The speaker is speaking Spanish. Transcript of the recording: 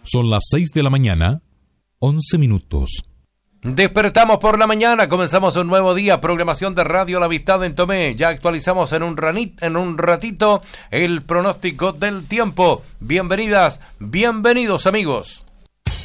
Son las 6 de la mañana, 11 minutos. Despertamos por la mañana, comenzamos un nuevo día, programación de Radio La Amistad en Tomé. Ya actualizamos en un ratito el pronóstico del tiempo. Bienvenidas, bienvenidos amigos.